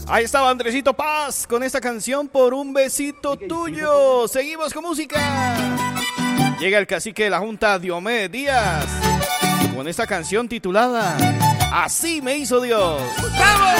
Ahí estaba Andresito Paz con esta canción Por un besito tuyo. Seguimos con música. Llega el cacique de la Junta, Diomedes Díaz, con esta canción titulada Así me hizo Dios. ¡Vamos!